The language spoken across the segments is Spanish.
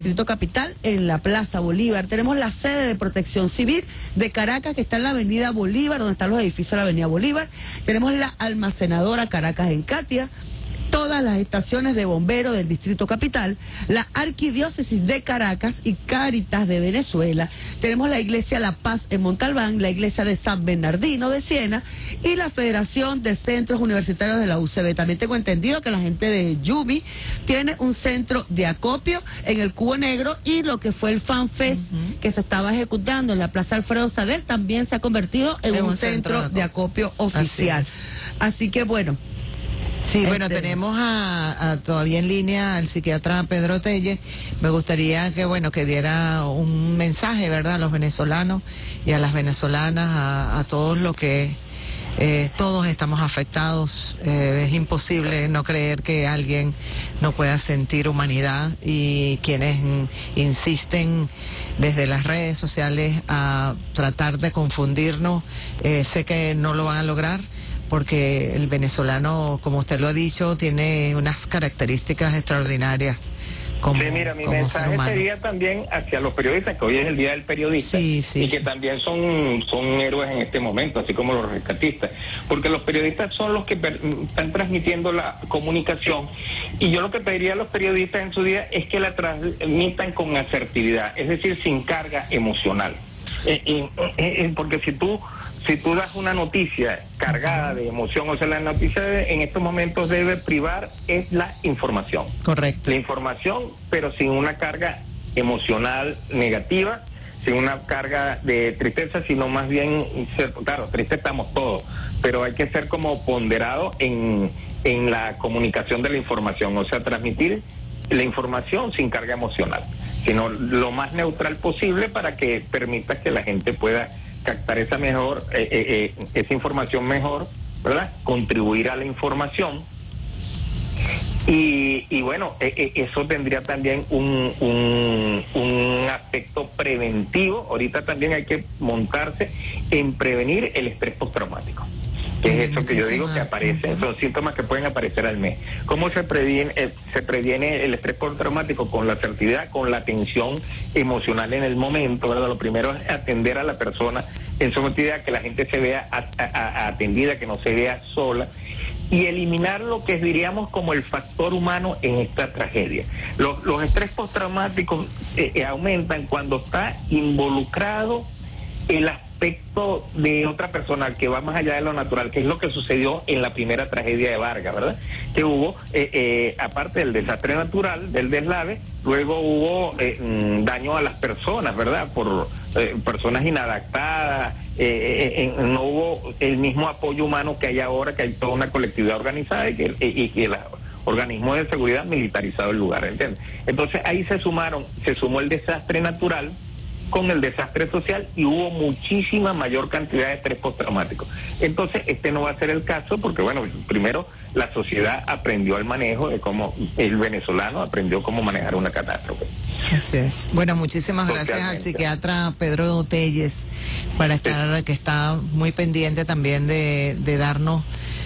Distrito Capital, en la Plaza Bolívar. Tenemos la sede de Protección Civil de Caracas, que está en la Avenida Bolívar, donde están los edificios de la Avenida Bolívar. Tenemos la almacenadora Caracas en Catia, todas las estaciones de bomberos del Distrito Capital, la Arquidiócesis de Caracas y Cáritas de Venezuela. Tenemos la Iglesia La Paz en Montalbán, la Iglesia de San Bernardino de Siena y la Federación de Centros Universitarios de la UCB. También tengo entendido que la gente de Yumi tiene un centro de acopio en el Cubo Negro, y lo que fue el FanFest que se estaba ejecutando en la Plaza Alfredo Sadel también se ha convertido en un centro de acopio oficial. Así que bueno. Sí, bueno, tenemos todavía en línea al psiquiatra Pedro Telles. Me gustaría que diera un mensaje, ¿verdad?, a los venezolanos y a las venezolanas, a todos los que todos estamos afectados. Es imposible no creer que alguien no pueda sentir humanidad, y quienes insisten desde las redes sociales a tratar de confundirnos, sé que no lo van a lograr, porque el venezolano, como usted lo ha dicho, tiene unas características extraordinarias. Sí, mira, mi mensaje sería también hacia los periodistas, que hoy es el Día del Periodista, y que también son héroes en este momento, así como los rescatistas, porque los periodistas son los que están transmitiendo la comunicación, y yo lo que pediría a los periodistas en su día es que la transmitan con asertividad, es decir, sin carga emocional, porque si tú das una noticia cargada de emoción, o sea, la noticia en estos momentos debe privar es la información. Correcto. La información, pero sin una carga emocional negativa, sin una carga de tristeza, sino más bien, claro, triste estamos todos, pero hay que ser como ponderado en la comunicación de la información, o sea, transmitir la información sin carga emocional, sino lo más neutral posible para que permita que la gente pueda captar esa información mejor, ¿verdad? Contribuir a la información, y bueno, eso tendría también un aspecto preventivo. Ahorita también hay que montarse en prevenir el estrés postraumático, que es eso que yo digo que aparece, son síntomas que pueden aparecer al mes. ¿Cómo se previene el estrés postraumático? Con la asertividad, con la atención emocional en el momento, ¿verdad? Lo primero es atender a la persona en su actividad, que la gente se vea atendida, que no se vea sola, y eliminar lo que diríamos como el factor humano en esta tragedia. Los estrés postraumáticos aumentan cuando está involucrado el aspecto de otra persona que va más allá de lo natural, que es lo que sucedió en la primera tragedia de Vargas, ¿verdad? Que hubo, aparte del desastre natural, del deslave, luego hubo daño a las personas, ¿verdad? Por personas inadaptadas, no hubo el mismo apoyo humano que hay ahora, que hay toda una colectividad organizada y que el organismo de seguridad militarizado el lugar, ¿entiendes? Entonces ahí se sumó el desastre natural con el desastre social, y hubo muchísima mayor cantidad de estrés postraumático. Entonces este no va a ser el caso, porque bueno, primero la sociedad aprendió el manejo de cómo el venezolano aprendió cómo manejar una catástrofe. Así es. Bueno, muchísimas gracias al psiquiatra Pedro Telles que está muy pendiente también de darnos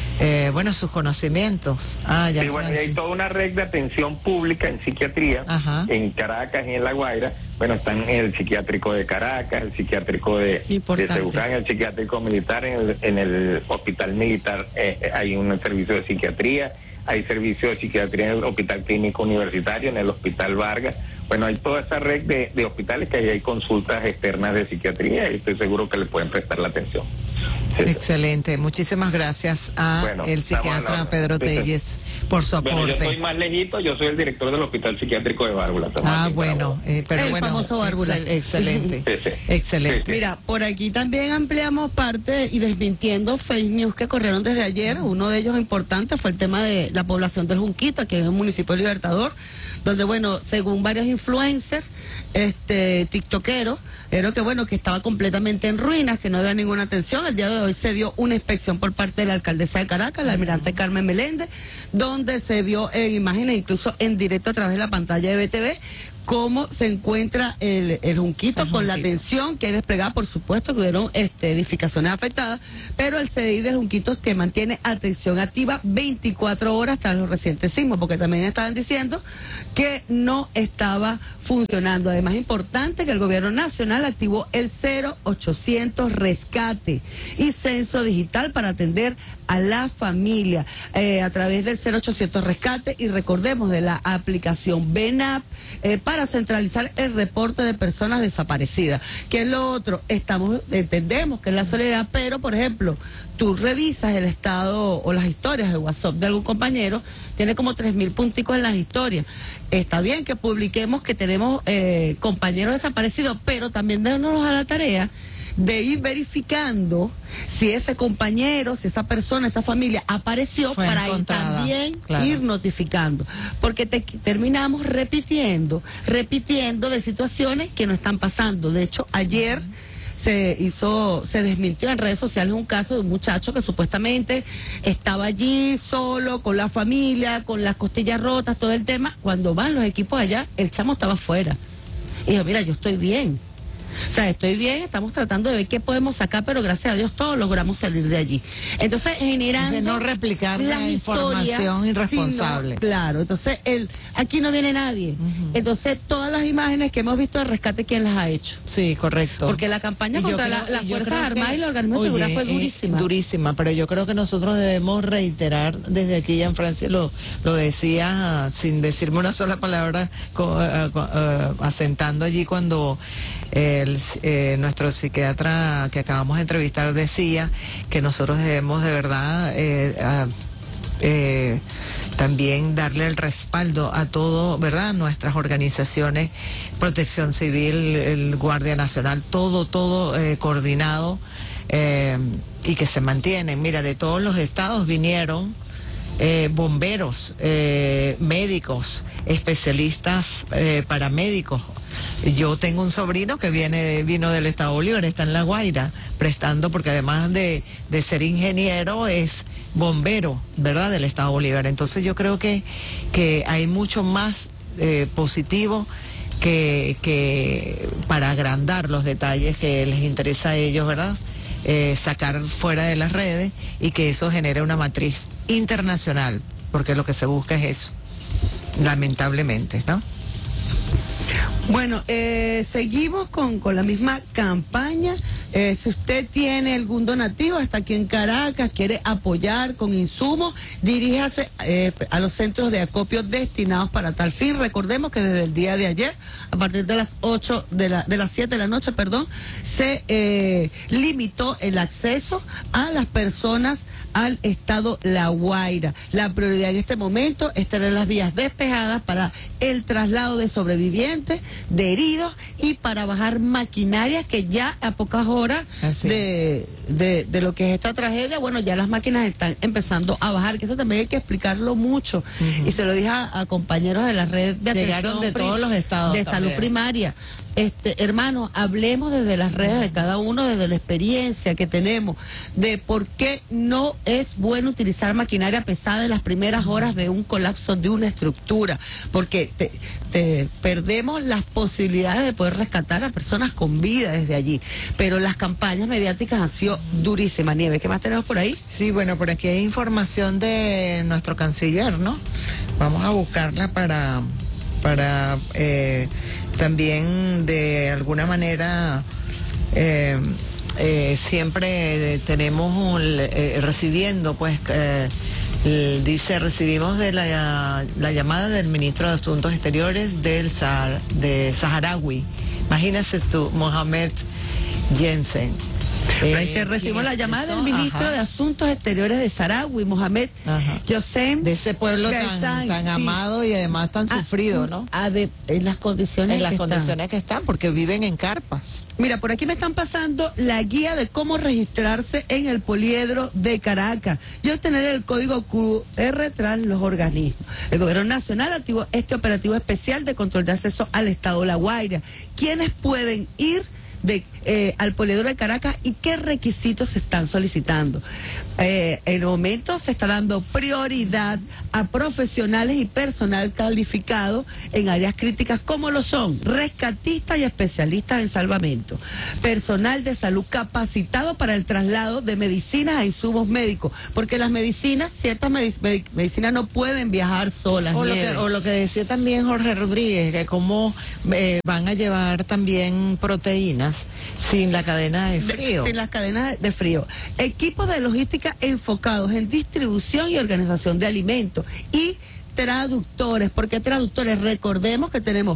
sus conocimientos. Sí, bueno, y hay toda una red de atención pública en psiquiatría, en Caracas y en La Guaira. Bueno, están en el psiquiátrico de Caracas, el psiquiátrico de Tegucán, el psiquiátrico militar, en el hospital militar hay un servicio de psiquiatría, hay servicio de psiquiatría en el Hospital Clínico Universitario, en el Hospital Vargas. Bueno, hay toda esa red de hospitales que ahí hay consultas externas de psiquiatría, y estoy seguro que le pueden prestar la atención. Sí. Excelente, muchísimas gracias el psiquiatra Pedro Telles por su aporte. Bueno, yo soy más lejito, yo soy el director del Hospital Psiquiátrico de Bárbula. Pero el famoso Bárbula. Excelente. Excelente. Mira, por aquí también ampliamos parte y desmintiendo fake news que corrieron desde ayer. Uno de ellos importante fue el tema de la población del Junquita, que es un municipio libertador, donde bueno, según varios influencers, tiktokero, pero que bueno, que estaba completamente en ruinas, que no había ninguna atención. El día de hoy se dio una inspección por parte de la alcaldesa de Caracas, la almirante Carmen Meléndez, donde se vio en imágenes, incluso en directo a través de la pantalla de BTV, cómo se encuentra el Junquito con la atención que hay desplegada. Por supuesto que hubieron edificaciones afectadas, pero el CDI de Junquito que mantiene atención activa 24 horas tras los recientes sismos, porque también estaban diciendo que no estaba funcionando. Además, importante que el gobierno nacional activó el 0800 rescate y censo digital para atender a la familia a través del 0800 rescate, y recordemos de la aplicación BENAP para centralizar el reporte de personas desaparecidas. ¿Qué es lo otro? Entendemos que es la soledad, pero por ejemplo, tú revisas el estado o las historias de WhatsApp de algún compañero, tiene como 3.000 punticos en las historias. Está bien que publiquemos que tenemos compañeros desaparecidos, pero también démonos a la tarea de ir verificando si ese compañero, si esa persona, esa familia apareció, para ir también ir notificando, porque terminamos repitiendo de situaciones que no están pasando. De hecho, ayer se desmintió en redes sociales un caso de un muchacho que supuestamente estaba allí solo, con la familia, con las costillas rotas, todo el tema. Cuando van los equipos allá, el chamo estaba afuera. Y dijo, mira, yo estoy bien. O sea, estoy bien, estamos tratando de ver qué podemos sacar, pero gracias a Dios todos logramos salir de allí. Entonces, generando... no replicar la información irresponsable. Sino, claro, entonces, aquí no viene nadie. Entonces, todas las imágenes que hemos visto de rescate, ¿quién las ha hecho? Sí, correcto. Porque la campaña contra las Fuerzas Armadas y los organismos de seguridad fue durísima. Durísima, pero yo creo que nosotros debemos reiterar desde aquí, ya en Francia lo decía sin decirme una sola palabra, asentando allí cuando... nuestro psiquiatra que acabamos de entrevistar decía que nosotros debemos de verdad también darle el respaldo a todo, ¿verdad? Nuestras organizaciones, Protección Civil, el Guardia Nacional, todo coordinado, y que se mantienen. Mira, de todos los estados vinieron bomberos, médicos, especialistas, paramédicos. Yo tengo un sobrino que vino del estado Bolívar, está en La Guaira, prestando, porque además de ser ingeniero es bombero, ¿verdad?, del estado Bolívar. Entonces yo creo que hay mucho más positivo que para agrandar los detalles que les interesa a ellos, ¿verdad?, sacar fuera de las redes, y que eso genere una matriz internacional, porque lo que se busca es eso, lamentablemente, ¿no? Bueno, seguimos con la misma campaña. Si usted tiene algún donativo, está aquí en Caracas, quiere apoyar con insumos, diríjase a los centros de acopio destinados para tal fin. Recordemos que desde el día de ayer, a partir de las 7 de la noche, se limitó el acceso a las personas al estado La Guaira. La prioridad en este momento es tener las vías despejadas para el traslado de sobrevivientes, de heridos, y para bajar maquinaria, que ya a pocas horas de lo que es esta tragedia, bueno, ya las máquinas están empezando a bajar, que eso también hay que explicarlo mucho. Y se lo dije a compañeros de la red de llegaron de todos los estados de salud primaria. Hermano, hablemos desde las redes de cada uno, desde la experiencia que tenemos, de por qué no es bueno utilizar maquinaria pesada en las primeras horas de un colapso de una estructura, porque perdemos las posibilidades de poder rescatar a personas con vida desde allí. Pero las campañas mediáticas han sido durísimas. Nieves, ¿qué más tenemos por ahí? Sí, bueno, por aquí hay información de nuestro canciller, ¿no? Vamos a buscarla para también de alguna manera siempre tenemos recibiendo, pues dice, recibimos de la llamada del ministro de Asuntos Exteriores de Saharaui. Imagínese tú, Mohamed Jensen. Recibimos la llamada del ministro de Asuntos Exteriores de Saharaui, Mohamed Yossem. De ese pueblo tan amado y además tan sufrido, ¿no? En las condiciones que están, porque viven en carpas. Mira, por aquí me están pasando la guía de cómo registrarse en el poliedro de Caracas y obtener el código QR tras los organismos. El Gobierno Nacional activó este operativo especial de control de acceso al Estado La Guaira. ¿Quiénes pueden ir al poliedro de Caracas y qué requisitos se están solicitando? En el momento se está dando prioridad a profesionales y personal calificado en áreas críticas como lo son rescatistas y especialistas en salvamento, personal de salud capacitado para el traslado de medicinas a insumos médicos, porque las medicinas, ciertas medicinas no pueden viajar solas. O lo que decía también Jorge Rodríguez, que cómo van a llevar también proteínas sin la cadena de frío. Sin las cadenas de frío. Equipos de logística enfocados en distribución y organización de alimentos y traductores. ¿Por qué traductores? Recordemos que tenemos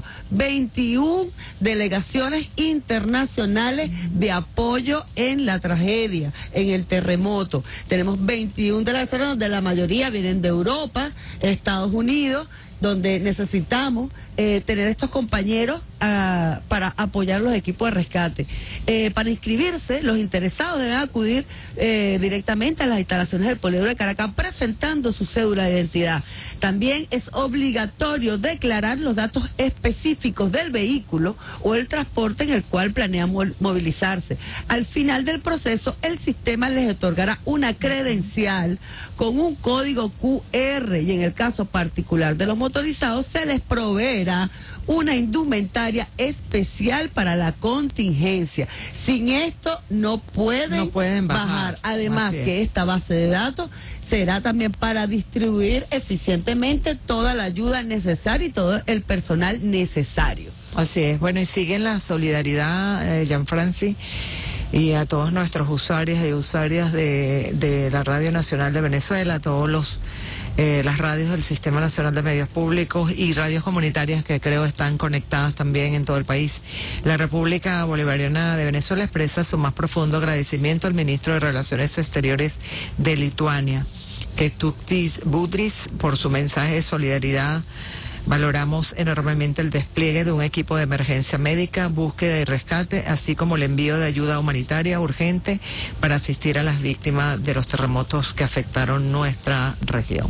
21 delegaciones internacionales de apoyo en la tragedia, en el terremoto. Tenemos 21 delegaciones donde la mayoría vienen de Europa, Estados Unidos, donde necesitamos tener estos compañeros para apoyar los equipos de rescate. Para inscribirse, los interesados deben acudir directamente a las instalaciones del poliedro de Caracas presentando su cédula de identidad. También es obligatorio declarar los datos específicos del vehículo o el transporte en el cual planean movilizarse. Al final del proceso, el sistema les otorgará una credencial con un código QR y en el caso particular de los motorizados se les proveerá una indumentaria especial para la contingencia. Sin esto no pueden bajar. Además que esta base de datos será también para distribuir eficientemente toda la ayuda necesaria y todo el personal necesario. Así es. Bueno, y siguen la solidaridad, Gianfranci, y a todos nuestros usuarios y usuarias de la Radio Nacional de Venezuela, a todos las radios del Sistema Nacional de Medios Públicos y radios comunitarias que creo están conectadas también en todo el país. La República Bolivariana de Venezuela expresa su más profundo agradecimiento al ministro de Relaciones Exteriores de Lituania, Kęstutis Budrys, por su mensaje de solidaridad. Valoramos enormemente el despliegue de un equipo de emergencia médica, búsqueda y rescate, así como el envío de ayuda humanitaria urgente para asistir a las víctimas de los terremotos que afectaron nuestra región.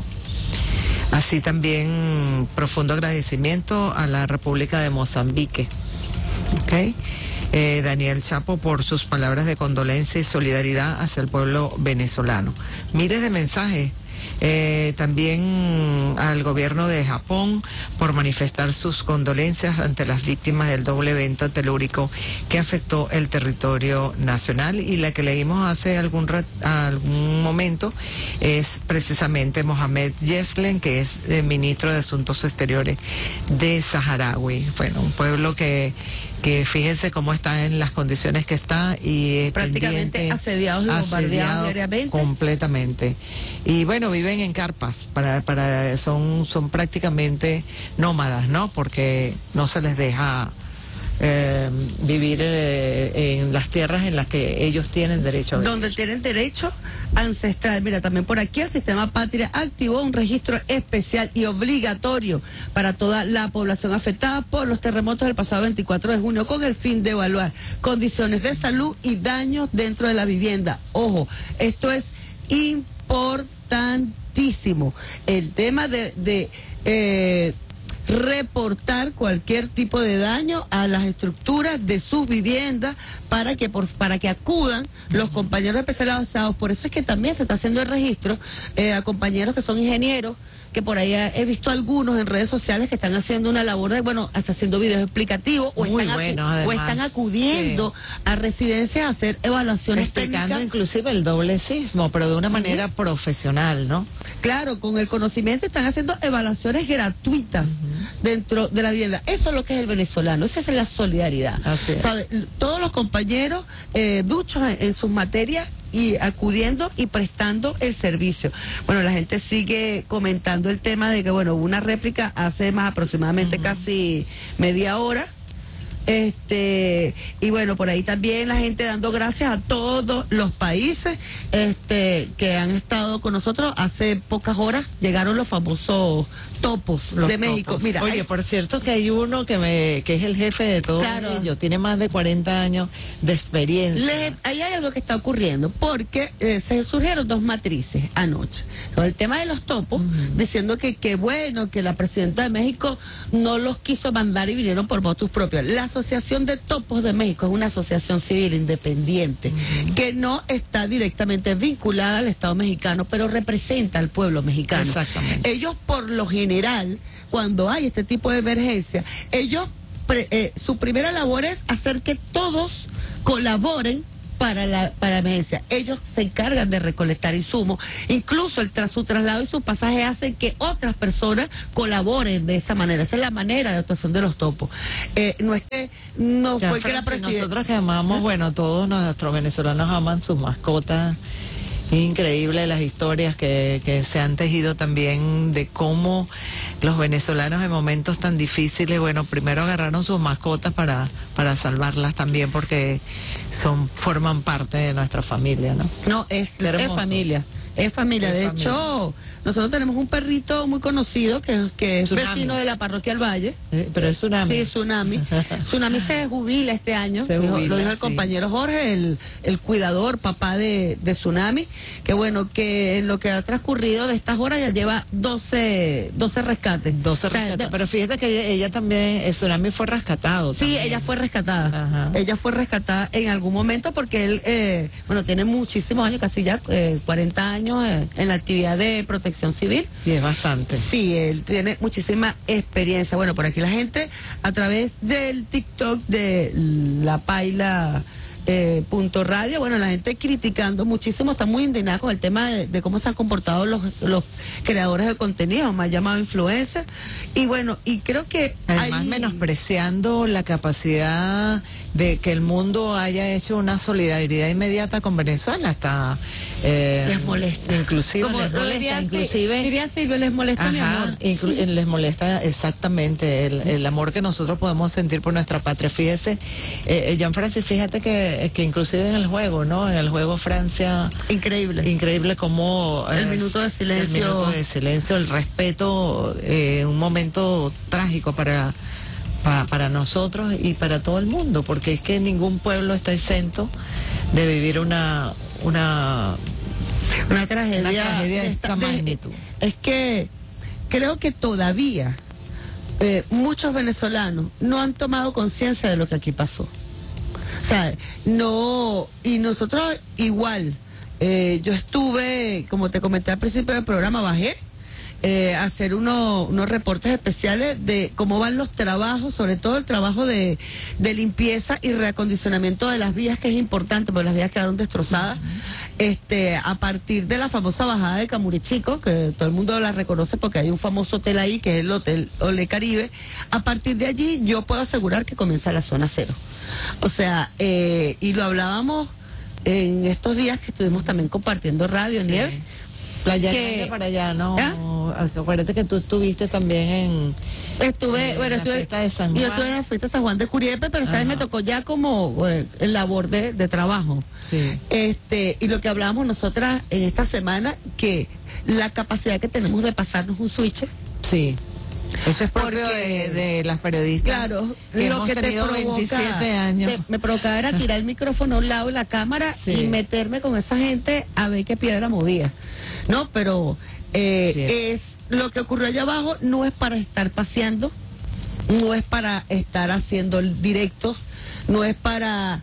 Así también profundo agradecimiento a la República de Mozambique. Daniel Chapo, por sus palabras de condolencia y solidaridad hacia el pueblo venezolano. Miles de mensajes. También al gobierno de Japón por manifestar sus condolencias ante las víctimas del doble evento telúrico que afectó el territorio nacional, y la que leímos hace algún momento es precisamente Mohamed Yeslen, que es ministro de Asuntos Exteriores de Saharaui. Bueno, un pueblo que fíjense cómo está en las condiciones que está y prácticamente asediados y bombardeados diariamente. Completamente. Y bueno, viven en carpas, son prácticamente nómadas, ¿no? Porque no se les deja vivir en las tierras en las que ellos tienen derecho a vivir. Donde tienen derecho ancestral. Mira, también por aquí el Sistema Patria activó un registro especial y obligatorio para toda la población afectada por los terremotos del pasado 24 de junio con el fin de evaluar condiciones de salud y daños dentro de la vivienda. Ojo, esto es importantísimo. El tema de reportar cualquier tipo de daño a las estructuras de sus viviendas para que acudan los compañeros especializados. Por eso es que también se está haciendo el registro a compañeros que son ingenieros, que por ahí he visto algunos en redes sociales que están haciendo una labor de, hasta haciendo videos explicativos o están acudiendo a residencias a hacer evaluaciones explicando técnicas, inclusive el doble sismo, pero de una manera profesional, ¿no? Claro, con el conocimiento están haciendo evaluaciones gratuitas dentro de la vivienda. Eso es lo que es el venezolano, esa es la solidaridad. ¿Sabe? Todos los compañeros duchos en sus materias y acudiendo y prestando el servicio. Bueno, la gente sigue comentando el tema de que, hubo una réplica hace más aproximadamente casi media hora Y bueno, por ahí también la gente dando gracias a todos los países que han estado con nosotros. Hace pocas horas llegaron los famosos topos de México. Topos. Mira, oye, por cierto que hay uno que es el jefe de todos ellos, tiene más de 40 años de experiencia. Ahí hay algo que está ocurriendo, porque se surgieron dos matrices anoche. Con el tema de los topos, diciendo que bueno, que la presidenta de México no los quiso mandar y vinieron por votos propios. La Asociación de Topos de México es una asociación civil independiente que no está directamente vinculada al Estado mexicano, pero representa al pueblo mexicano. Exactamente. Ellos, por lo general, cuando hay este tipo de emergencia, ellos su primera labor es hacer que todos colaboren para la emergencia. Ellos se encargan de recolectar insumos, incluso su traslado y su pasaje hacen que otras personas colaboren de esa manera. Esa es la manera de actuación de los topos. No es que no fue que la presidenta... Nosotros que amamos, bueno, todos nuestros venezolanos aman sus mascotas. Increíble las historias que se han tejido también de cómo los venezolanos en momentos tan difíciles, bueno, primero agarraron sus mascotas para salvarlas también, porque forman parte de nuestra familia, ¿no? No, es familia. Es familia. De hecho, nosotros tenemos un perrito muy conocido que es vecino de la parroquia del Valle. Pero es Tsunami. Sí, Tsunami. Tsunami se jubila este año. Lo dijo el compañero Jorge, el cuidador, papá de Tsunami. Que bueno, que en lo que ha transcurrido de estas horas ya lleva 12 rescates. 12 rescates. Pero fíjate que ella también, Tsunami fue rescatado. Sí, también. ella fue rescatada. Ajá. Ella fue rescatada en algún momento porque él, tiene muchísimos años, casi ya 40 años en la actividad de protección civil. Y es bastante. Sí, él tiene muchísima experiencia. Bueno, por aquí la gente a través del TikTok de La Paila .radio, bueno, la gente criticando muchísimo, está muy indignada con el tema de cómo se han comportado los creadores de contenido, más llamado influencers, y bueno, y creo que además menospreciando la capacidad de que el mundo haya hecho una solidaridad inmediata con Venezuela. Hasta les molesta, inclusive como les molesta, inclusive diría Silvia, les molesta. Mi amor. Les molesta exactamente el amor que nosotros podemos sentir por nuestra patria. Fíjese, John Francis, fíjate que inclusive en el juego, ¿no? En el juego Francia, increíble como el minuto de silencio, el respeto, un momento trágico para nosotros y para todo el mundo, porque es que ningún pueblo está exento de vivir una tragedia de esta magnitud. Es que creo que todavía muchos venezolanos no han tomado conciencia de lo que aquí pasó. O sea, no, y nosotros igual, yo estuve, como te comenté al principio del programa, bajé a hacer unos reportes especiales de cómo van los trabajos, sobre todo el trabajo de limpieza y reacondicionamiento de las vías, que es importante porque las vías quedaron destrozadas, a partir de la famosa bajada de Camurichico, que todo el mundo la reconoce porque hay un famoso hotel ahí, que es el Hotel Ole Caribe. A partir de allí yo puedo asegurar que comienza la zona cero. O sea, y lo hablábamos en estos días que estuvimos también compartiendo radio, sí. Nieves. Playa para allá, ¿no? Acuérdate que tú estuviste también en la fiesta de San Juan. Yo estuve en la fiesta de San Juan de Curiepe, pero esta vez me tocó ya como en labor de trabajo. Sí. Y lo que hablábamos nosotras en esta semana, que la capacidad que tenemos de pasarnos un switch. Sí. Eso es propio de las periodistas. Claro, que lo hemos que te tenido provoca, 27 años. Me provocaba era tirar el micrófono a un lado y la cámara, sí, y meterme con esa gente a ver qué piedra movía. No, pero es lo que ocurrió allá abajo. No es para estar paseando, no es para estar haciendo directos, no es para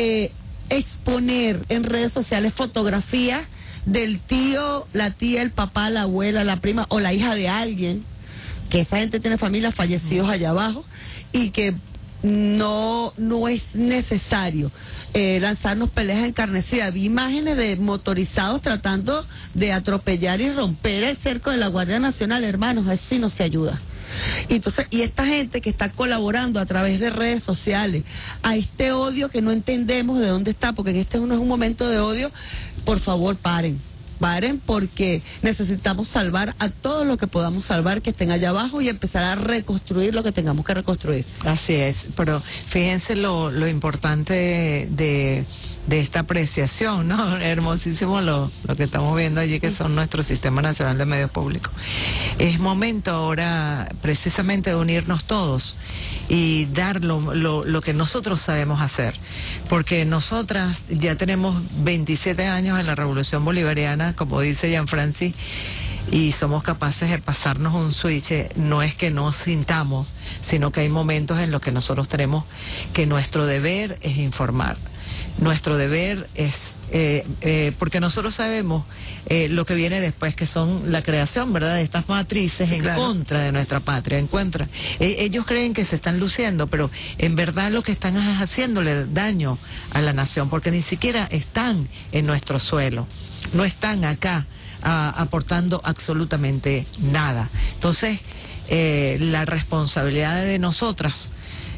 exponer en redes sociales fotografías del tío, la tía, el papá, la abuela, la prima o la hija de alguien, que esa gente tiene familias fallecidos allá abajo, y que no es necesario lanzarnos peleas encarnecidas. Vi imágenes de motorizados tratando de atropellar y romper el cerco de la Guardia Nacional. Hermanos, así no se ayuda. Entonces, y esta gente que está colaborando a través de redes sociales a este odio que no entendemos de dónde está, porque en este no es un momento de odio, por favor paren. paren, porque necesitamos salvar a todos los que podamos salvar que estén allá abajo y empezar a reconstruir lo que tengamos que reconstruir. Así es, pero fíjense lo importante de esta apreciación, ¿no? Hermosísimo lo que estamos viendo allí, que son nuestro Sistema Nacional de Medios Públicos. Es momento ahora precisamente de unirnos todos y dar lo que nosotros sabemos hacer, porque nosotras ya tenemos 27 años en la Revolución Bolivariana, como dice Gianfranci, y somos capaces de pasarnos un switch. No es que no sintamos, sino que hay momentos en los que nosotros tenemos que nuestro deber es informar, nuestro deber es porque nosotros sabemos lo que viene después, que son la creación, ¿verdad?, de estas matrices en contra de nuestra patria. Ellos creen que se están luciendo, pero en verdad lo que están es haciéndole daño a la nación, porque ni siquiera están en nuestro suelo, no están acá aportando absolutamente nada. Entonces, la responsabilidad de nosotras,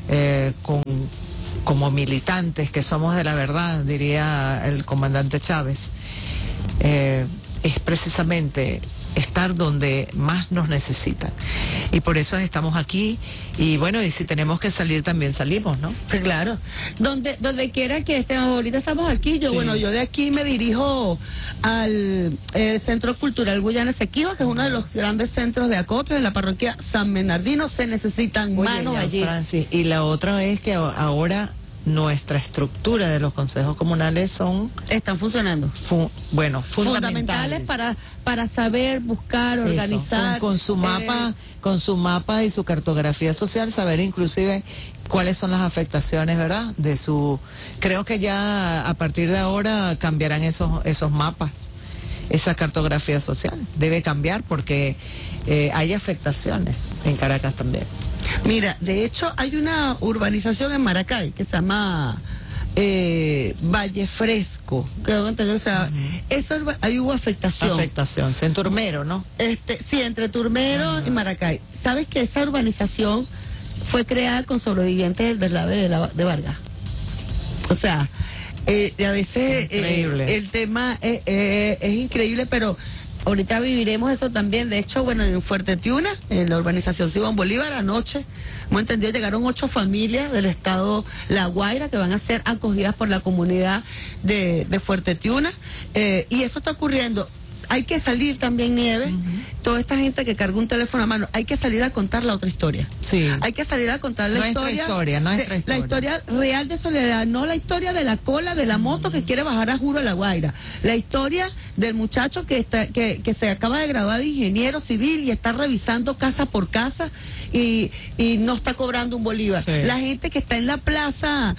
como militantes que somos de la verdad, diría el comandante Chávez, es precisamente estar donde más nos necesitan, y por eso estamos aquí. Y bueno, y si tenemos que salir también salimos, ¿no? Sí, claro, donde quiera que estemos. Ahorita estamos aquí, yo de aquí me dirijo al Centro Cultural Guyana Esequiba, que es uno de los grandes centros de acopio en la parroquia San Bernardino. Se necesitan manos allí, Francis. Y la otra es que ahora nuestra estructura de los consejos comunales están funcionando. Fundamentales para saber, buscar, organizar. Con su mapa y su cartografía social, saber inclusive cuáles son las afectaciones, ¿verdad? Creo que ya a partir de ahora cambiarán esos mapas. Esa cartografía social debe cambiar, porque hay afectaciones en Caracas también. Mira, de hecho hay una urbanización en Maracay que se llama Valle Fresco, ahí hubo afectación. En Turmero, ¿no? Sí, entre Turmero y Maracay. ¿Sabes que esa urbanización fue creada con sobrevivientes del deslave de Vargas? O sea, a veces el tema es increíble, pero ahorita viviremos eso también. De hecho, en Fuerte Tiuna, en la urbanización Simón Bolívar, anoche, hemos entendido, llegaron 8 familias del estado La Guaira que van a ser acogidas por la comunidad de Fuerte Tiuna, y eso está ocurriendo. Hay que salir también, Nieves, toda esta gente que carga un teléfono a mano, hay que salir a contar la otra historia. Sí. Hay que salir a contar la historia. La historia real de Soledad, no la historia de la cola de la moto que quiere bajar a Juro a La Guaira. La historia del muchacho que se acaba de graduar de ingeniero civil y está revisando casa por casa y no está cobrando un bolívar. Sí. La gente que está en la plaza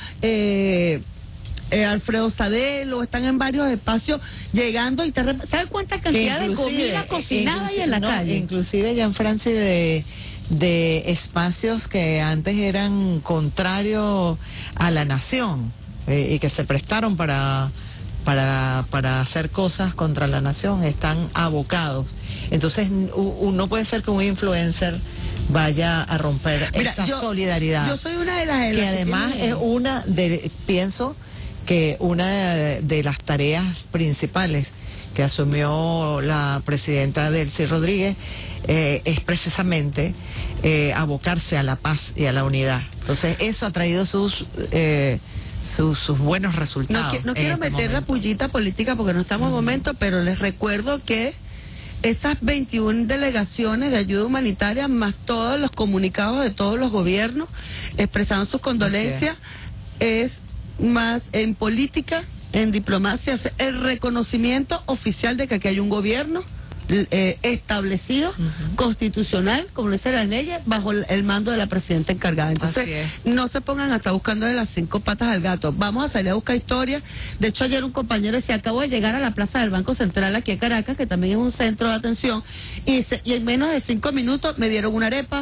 Alfredo Sadelo, están en varios espacios llegando y ¿sabes cuánta cantidad de comida cocinada hay en la calle? Inclusive, Gianfranci, de espacios que antes eran contrarios a la nación, y que se prestaron para hacer cosas contra la nación, están abocados. Entonces, no puede ser que un influencer vaya a romper esa solidaridad. Yo soy una de las que además es pienso que una de las tareas principales que asumió la presidenta Delcy Rodríguez es precisamente abocarse a la paz y a la unidad. Entonces, eso ha traído sus buenos resultados. No quiero meter la pullita política porque no estamos en momento, pero les recuerdo que esas 21 delegaciones de ayuda humanitaria, más todos los comunicados de todos los gobiernos expresando sus condolencias, es más en política, en diplomacia, el reconocimiento oficial de que aquí hay un gobierno establecido, constitucional, como dice la ley, bajo el mando de la presidenta encargada. Entonces, no se pongan hasta buscando de las 5 patas al gato. Vamos a salir a buscar historia. De hecho, ayer un compañero decía, acabo de llegar a la plaza del Banco Central aquí en Caracas, que también es un centro de atención, y en menos de 5 minutos me dieron una arepa,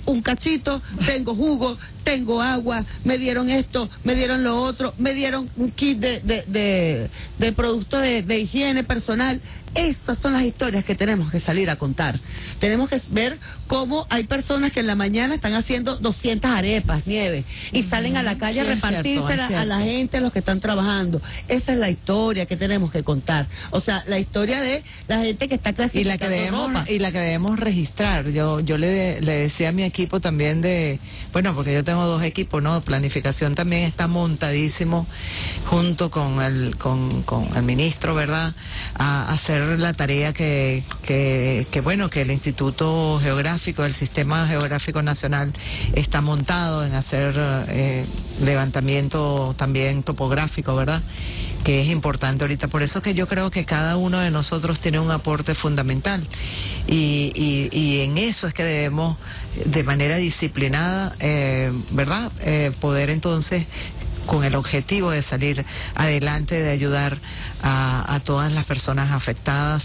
un cachito, tengo jugo, tengo agua, me dieron esto, me dieron lo otro, me dieron un kit de productos de higiene personal. Esas son las historias que tenemos que salir a contar. Tenemos que ver cómo hay personas que en la mañana están haciendo 200 arepas, nieve, y salen a la calle a repartírsela a la gente, a los que están trabajando. Esa es la historia que tenemos que contar. O sea, la historia de la gente que está clasificando ropa. Y la que debemos registrar. Yo le decía a mi equipo también porque yo tengo 2 equipos, ¿no? Planificación también está montadísimo junto con el ministro, ¿verdad? A hacer la tarea que el Instituto Geográfico, el Sistema Geográfico Nacional está montado en hacer levantamiento también topográfico, ¿verdad? Que es importante ahorita. Por eso que yo creo que cada uno de nosotros tiene un aporte fundamental y en eso es que debemos de manera disciplinada, ¿verdad? Poder entonces, con el objetivo de salir adelante, de ayudar a todas las personas afectadas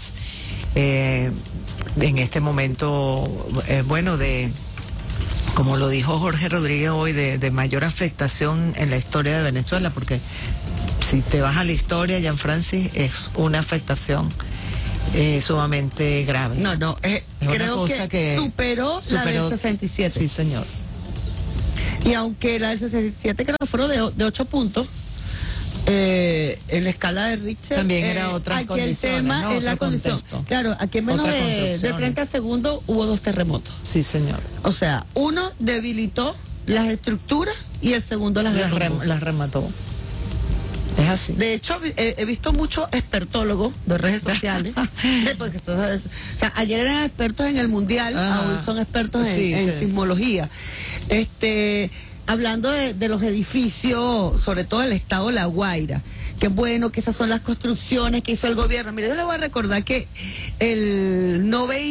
en este momento, como lo dijo Jorge Rodríguez hoy, de mayor afectación en la historia de Venezuela, porque si te vas a la historia, Gianfrancis, es una afectación sumamente grave. Creo que superó la del 67. Sí, señor. Y aunque la del 67 creo que fueron de 8 puntos, en la escala de Richter también era otra condición. Aquí el tema, ¿no? Es la condición. Contexto. Claro, aquí en menos de 30 segundos hubo 2 terremotos. Sí, señor. O sea, uno debilitó las estructuras y el segundo las remató. Es así. De hecho, he visto muchos expertólogos de redes sociales. Ayer eran expertos en el mundial, hoy son expertos en sismología. Hablando de los edificios, sobre todo el estado de La Guaira. Qué bueno que esas son las construcciones que hizo el gobierno. Mire, yo le voy a recordar que el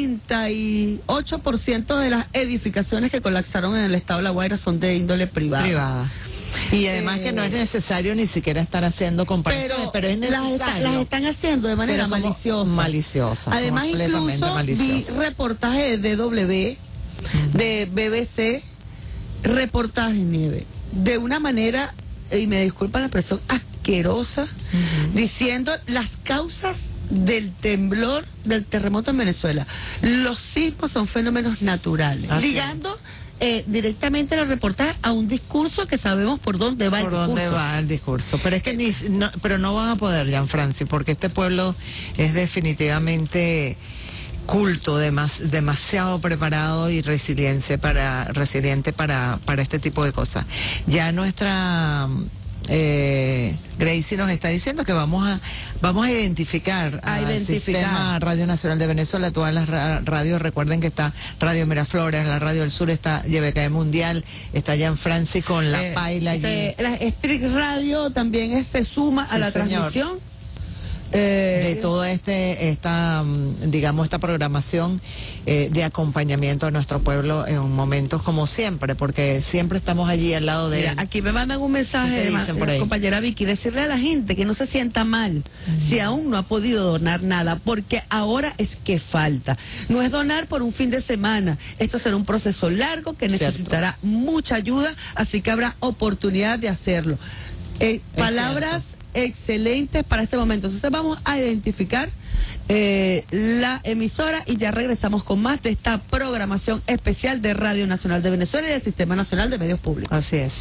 98% de las edificaciones que colapsaron en el estado de La Guaira son de índole privada. Y además que no es necesario ni siquiera estar haciendo comparaciones, pero es necesario. Las están haciendo de manera maliciosa. Además, incluso vi reportajes de DW, de BBC, reportajes, Nieve, de una manera, y me disculpan la expresión, asquerosa, diciendo las causas del temblor, del terremoto en Venezuela. Los sismos son fenómenos naturales, ligando directamente los reportajes a un discurso que sabemos por dónde va el discurso. Pero es que pero no van a poder, Gianfrancis, porque este pueblo es definitivamente culto, demasiado preparado y resiliente para este tipo de cosas. Ya nuestra Gracie nos está diciendo que vamos a identificar al Sistema Radio Nacional de Venezuela, todas las radios. Recuerden que está Radio Miraflores, la Radio del Sur, está YBKE Mundial, está Gianfrancis con La Paila allí. La Street Radio también se suma a la transmisión de toda esta programación de acompañamiento a nuestro pueblo en momentos como siempre, porque siempre estamos allí al lado de él. Aquí me mandan un mensaje de compañera Vicky, decirle a la gente que no se sienta mal si aún no ha podido donar nada, porque ahora es que falta. No es donar por un fin de semana, esto será un proceso largo que necesitará mucha ayuda, así que habrá oportunidad de hacerlo. Palabras excelentes para este momento. Entonces vamos a identificar la emisora y ya regresamos con más de esta programación especial de Radio Nacional de Venezuela y del Sistema Nacional de Medios Públicos. Así es.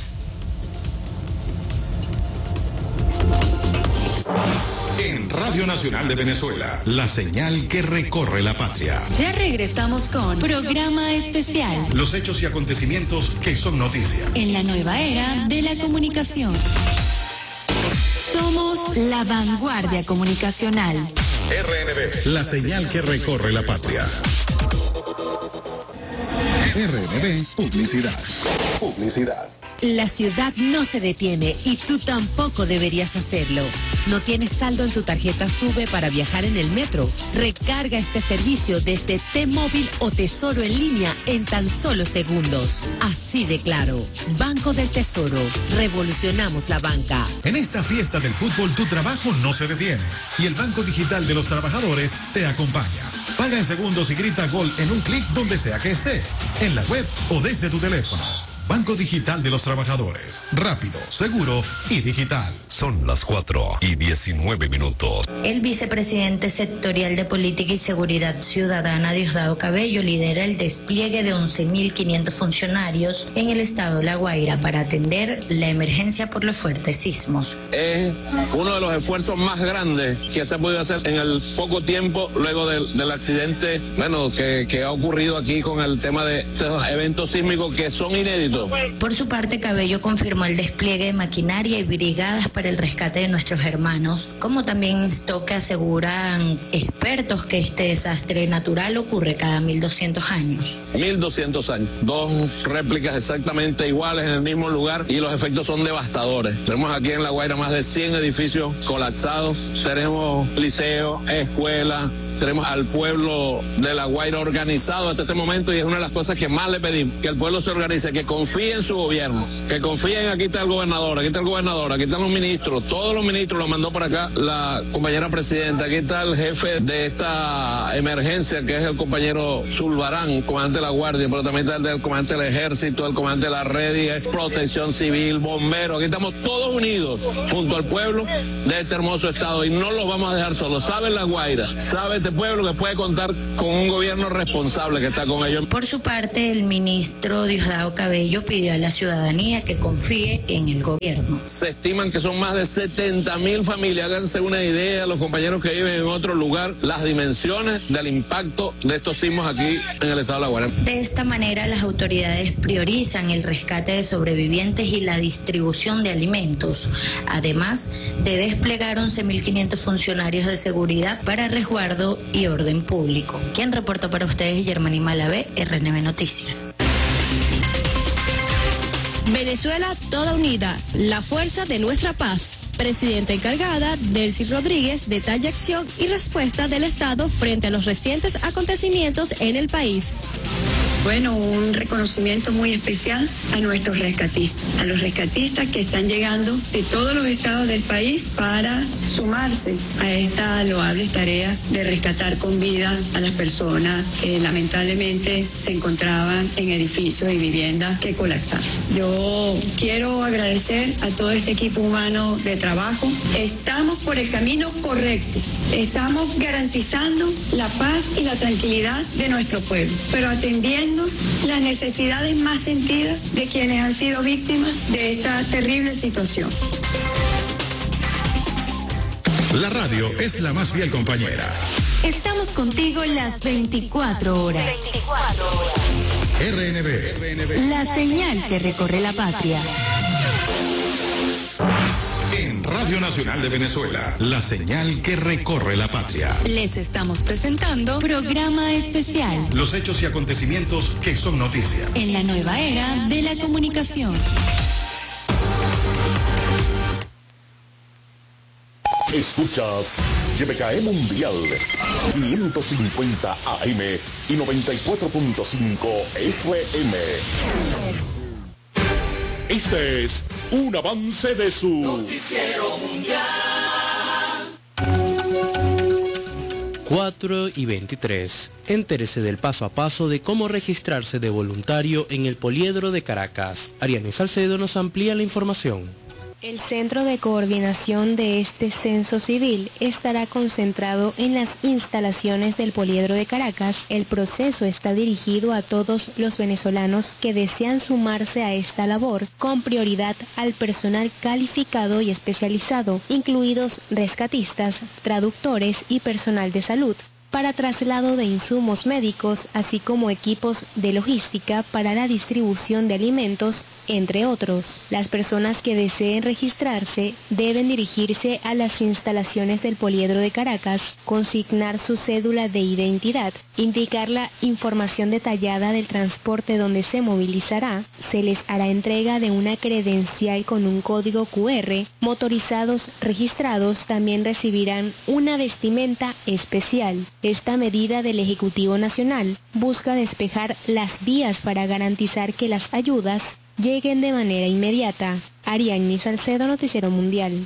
En Radio Nacional de Venezuela, la señal que recorre la patria. Ya regresamos con Programa Especial. Los hechos y acontecimientos que son noticia. En la nueva era de la comunicación. Somos la vanguardia comunicacional. RNB, la señal que recorre la patria. RNB, publicidad. La ciudad no se detiene y tú tampoco deberías hacerlo. ¿No tienes saldo en tu tarjeta SUBE para viajar en el metro? Recarga este servicio desde T-Móvil o Tesoro en línea en tan solo segundos. Así de claro. Banco del Tesoro. Revolucionamos la banca. En esta fiesta del fútbol tu trabajo no se detiene y el Banco Digital de los Trabajadores te acompaña. Paga en segundos y grita gol en un clic donde sea que estés, en la web o desde tu teléfono. Banco Digital de los Trabajadores. Rápido, seguro y digital. Son las 4:19. El vicepresidente sectorial de Política y Seguridad Ciudadana, Diosdado Cabello, lidera el despliegue de 11.500 funcionarios en el estado La Guaira para atender la emergencia por los fuertes sismos. Es uno de los esfuerzos más grandes que se ha podido hacer en el poco tiempo luego del accidente, que ha ocurrido aquí con el tema de estos eventos sísmicos que son inéditos. Por su parte, Cabello confirmó el despliegue de maquinaria y brigadas para el rescate de nuestros hermanos, como también instó que aseguran expertos que este desastre natural ocurre cada 1.200 años. 1.200 años, 2 réplicas exactamente iguales en el mismo lugar y los efectos son devastadores. Tenemos aquí en La Guaira más de 100 edificios colapsados, tenemos liceos, escuelas, tenemos al pueblo de La Guaira organizado hasta este momento y es una de las cosas que más le pedimos, que el pueblo se organice, que confíe en su gobierno, que confíen, aquí está el gobernador, aquí está el gobernador, aquí están los ministros, todos los ministros los mandó por acá la compañera presidenta, aquí está el jefe de esta emergencia que es el compañero Zulbarán, comandante de la Guardia, pero también está el comandante del Ejército, el comandante de la Red, Protección Civil, bomberos, aquí estamos todos unidos junto al pueblo de este hermoso estado y no los vamos a dejar solos. Sabe La Guaira, sabe este pueblo que puede contar con un gobierno responsable que está con ellos. Por su parte, el ministro Diosdado Cabello pidió a la ciudadanía que confíe en el gobierno. Se estiman que son más de 70.000 familias. Háganse una idea, los compañeros que viven en otro lugar, las dimensiones del impacto de estos sismos aquí en el estado de La Guaira. De esta manera, las autoridades priorizan el rescate de sobrevivientes y la distribución de alimentos, además de desplegar 11.500 funcionarios de seguridad para resguardo y orden público. Quien reporta para ustedes, Germany Malavé, RNB Noticias. Venezuela toda unida, la fuerza de nuestra paz. Presidenta encargada, Delcy Rodríguez, detalla acción y respuesta del Estado frente a los recientes acontecimientos en el país. Bueno, un reconocimiento muy especial a nuestros rescatistas, a los rescatistas que están llegando de todos los estados del país para sumarse a esta loable tarea de rescatar con vida a las personas que lamentablemente se encontraban en edificios y viviendas que colapsaron. Yo quiero agradecer a todo este equipo humano de trabajo. Estamos por el camino correcto, estamos garantizando la paz y la tranquilidad de nuestro pueblo, pero atendiendo las necesidades más sentidas de quienes han sido víctimas de esta terrible situación. La radio es la más fiel compañera. Estamos contigo las 24 horas. RNB. La señal que recorre la patria. En Radio Nacional de Venezuela, la señal que recorre la patria. Les estamos presentando programa especial. Los hechos y acontecimientos que son noticia. En la nueva era de la comunicación. Escuchas YBKE Mundial 550 AM y 94.5 FM. Este es un avance de su Noticiero Mundial. 4:23. Entérese del paso a paso de cómo registrarse de voluntario en el Poliedro de Caracas. Ariane Salcedo nos amplía la información. El centro de coordinación de este censo civil estará concentrado en las instalaciones del Poliedro de Caracas. El proceso está dirigido a todos los venezolanos que desean sumarse a esta labor, con prioridad al personal calificado y especializado, incluidos rescatistas, traductores y personal de salud. para traslado de insumos médicos, así como equipos de logística para la distribución de alimentos, entre otros. Las personas que deseen registrarse deben dirigirse a las instalaciones del Poliedro de Caracas, consignar su cédula de identidad, indicar la información detallada del transporte donde se movilizará, se les hará entrega de una credencial con un código QR. Motorizados registrados también recibirán una vestimenta especial. Esta medida del Ejecutivo Nacional busca despejar las vías para garantizar que las ayudas lleguen de manera inmediata. Ariadne Salcedo, Noticiero Mundial.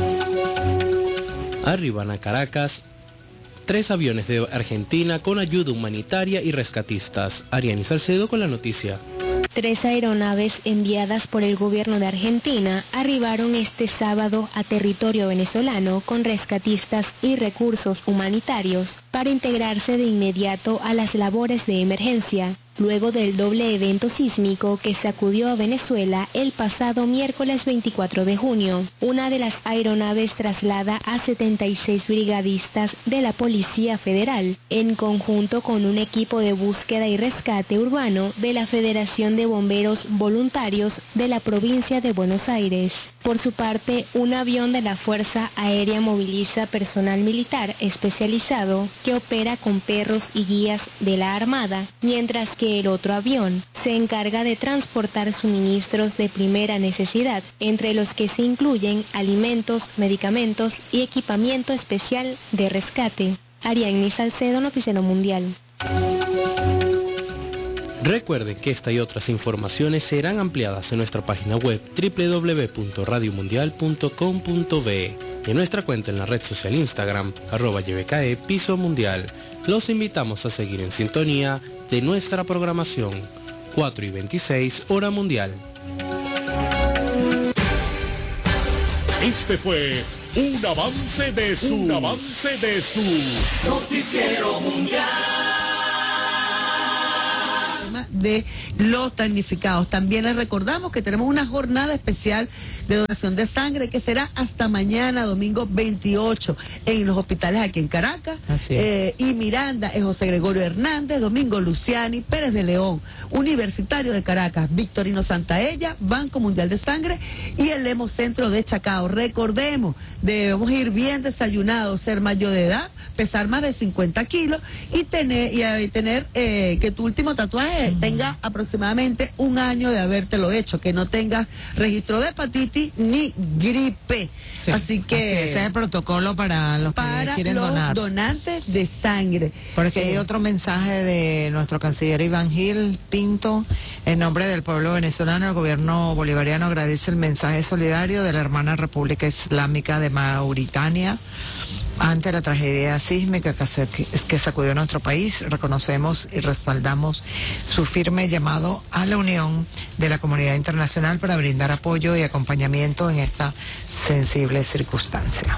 Arriban a Caracas 3 aviones de Argentina con ayuda humanitaria y rescatistas. Ariadne Salcedo con la noticia. 3 aeronaves enviadas por el gobierno de Argentina arribaron este sábado a territorio venezolano con rescatistas y recursos humanitarios para integrarse de inmediato a las labores de emergencia, luego del doble evento sísmico que sacudió a Venezuela el pasado miércoles 24 de junio. Una de las aeronaves traslada a 76 brigadistas de la Policía Federal, en conjunto con un equipo de búsqueda y rescate urbano de la Federación de Bomberos Voluntarios de la provincia de Buenos Aires. Por su parte, un avión de la Fuerza Aérea moviliza personal militar especializado que opera con perros y guías de la Armada, mientras que el otro avión se encarga de transportar suministros de primera necesidad, entre los que se incluyen alimentos, medicamentos y equipamiento especial de rescate. Ariadne Salcedo, Noticiero Mundial. Recuerden que esta y otras informaciones serán ampliadas en nuestra página web www.radiomundial.com.be, en nuestra cuenta en la red social Instagram @YBKE Piso Mundial. Los invitamos a seguir en sintonía de nuestra programación. 4:26 hora mundial. Este fue un avance de su Noticiero Mundial de los damnificados. También les recordamos que tenemos una jornada especial de donación de sangre que será hasta mañana, domingo 28, en los hospitales aquí en Caracas. Y Miranda, es José Gregorio Hernández, Domingo Luciani, Pérez de León, Universitario de Caracas, Victorino Santaella, Banco Mundial de Sangre y el Hemocentro de Chacao. Recordemos, debemos ir bien desayunados, ser mayor de edad, pesar más de 50 kilos y tener que tu último tatuaje tenga aproximadamente 1 año de habértelo hecho, que no tengas registro de hepatitis ni gripe. Así que ese es el protocolo para los que quieren donar. Donantes de sangre. Porque hay otro mensaje de nuestro canciller Iván Gil Pinto. En nombre del pueblo venezolano, el gobierno bolivariano agradece el mensaje solidario de la hermana República Islámica de Mauritania ante la tragedia sísmica que sacudió nuestro país. Reconocemos y respaldamos su firme llamado a la unión de la comunidad internacional para brindar apoyo y acompañamiento en esta sensible circunstancia.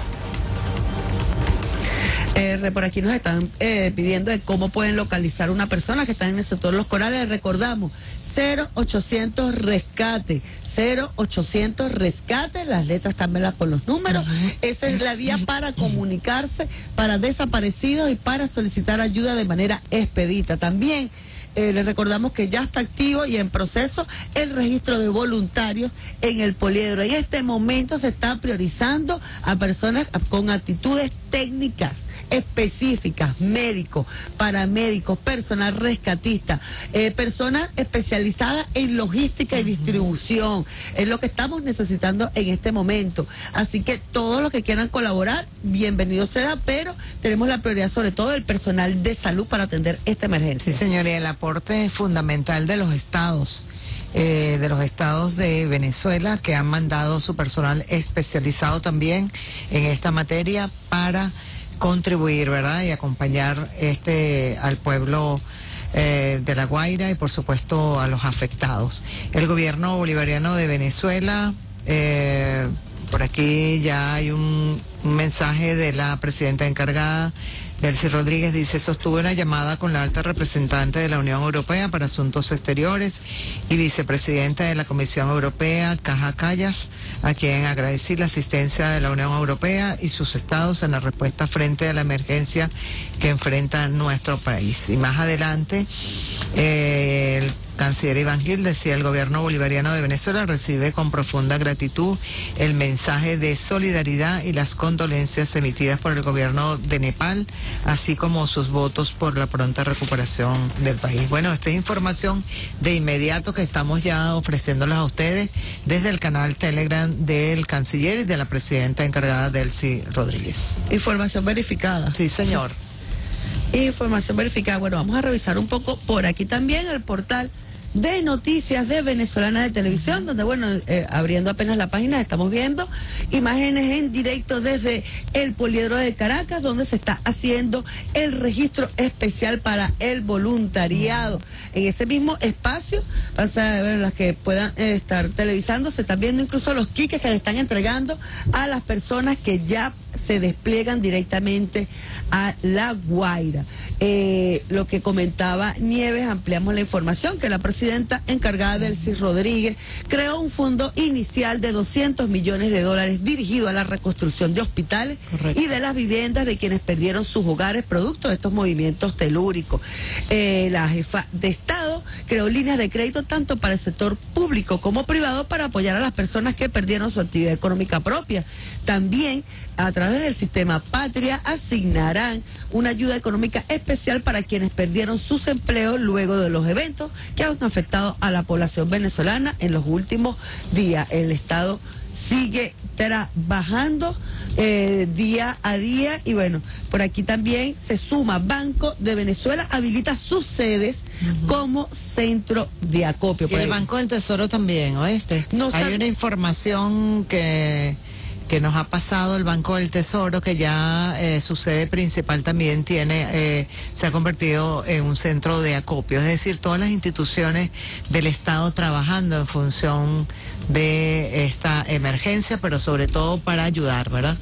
Por aquí nos están pidiendo de cómo pueden localizar una persona que está en el sector Los Corales. Recordamos, 0800 rescate, 0800 rescate, las letras también con los números. Esa es la vía para comunicarse para desaparecidos y para solicitar ayuda de manera expedita. También les recordamos que ya está activo y en proceso el registro de voluntarios en el Poliedro. En este momento se está priorizando a personas con actitudes técnicas específicas, médicos, paramédicos, personal rescatista, personas especializadas en logística y distribución. Es lo que estamos necesitando en este momento. Así que todos los que quieran colaborar, bienvenido sea, pero tenemos la prioridad sobre todo del personal de salud para atender esta emergencia. Sí, señor, y el aporte fundamental de los estados. De Venezuela, que han mandado su personal especializado también en esta materia para contribuir, ¿verdad?, y acompañar al pueblo de La Guaira y por supuesto a los afectados. El gobierno bolivariano de Venezuela, por aquí ya hay un un mensaje de la presidenta encargada, Delcy Rodríguez, dice: sostuve una llamada con la alta representante de la Unión Europea para Asuntos Exteriores y vicepresidenta de la Comisión Europea, Kaja Kallas, a quien agradecí la asistencia de la Unión Europea y sus estados en la respuesta frente a la emergencia que enfrenta nuestro país. Y más adelante, el canciller Iván Gil decía: el gobierno bolivariano de Venezuela recibe con profunda gratitud el mensaje de solidaridad y las condolencias emitidas por el gobierno de Nepal, así como sus votos por la pronta recuperación del país. Bueno, esta es información de inmediato que estamos ya ofreciéndolas a ustedes desde el canal Telegram del canciller y de la presidenta encargada, Delcy Rodríguez. Información verificada. Sí, señor. Información verificada. Bueno, vamos a revisar un poco por aquí también el portal de noticias de Venezolana de Televisión, donde, bueno, abriendo apenas la página, estamos viendo imágenes en directo desde el Poliedro de Caracas, donde se está haciendo el registro especial para el voluntariado. En ese mismo espacio, vas a ver las que puedan estar televisando, se están viendo incluso los kits que se le están entregando a las personas que ya se despliegan directamente a La Guaira. Lo que comentaba Nieves, ampliamos la información, que la presidenta encargada, Delcy Rodríguez, creó un fondo inicial de $200 millones dirigido a la reconstrucción de hospitales. Correcto. Y de las viviendas de quienes perdieron sus hogares producto de estos movimientos telúricos. La jefa de Estado creó líneas de crédito tanto para el sector público como privado para apoyar a las personas que perdieron su actividad económica propia. También, a través del sistema Patria, asignarán una ayuda económica especial para quienes perdieron sus empleos luego de los eventos que han afectado a la población venezolana en los últimos días. El Estado sigue trabajando día a día, y bueno, por aquí también se suma Banco de Venezuela, habilita sus sedes como centro de acopio. Y el Banco del Tesoro también, ¿oíste? Hay una información que nos ha pasado el Banco del Tesoro, que ya su sede principal también se ha convertido en un centro de acopio, es decir, todas las instituciones del Estado trabajando en función de esta emergencia, pero sobre todo para ayudar, ¿verdad?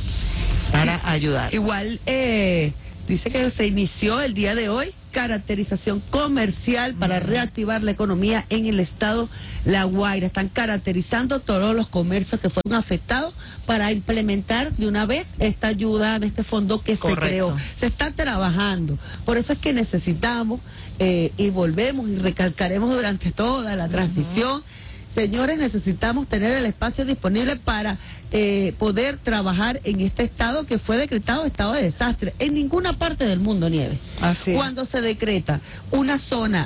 Para ayudar. Igual dice que se inició el día de hoy caracterización comercial para reactivar la economía en el estado La Guaira. Están caracterizando todos los comercios que fueron afectados para implementar de una vez esta ayuda en este fondo que se creó. Se está trabajando. Por eso es que necesitamos, y volvemos y recalcaremos durante toda la transmisión, señores, necesitamos tener el espacio disponible para poder trabajar en este estado que fue decretado estado de desastre. En ninguna parte del mundo, Nieves. Así es. Cuando se decreta una zona,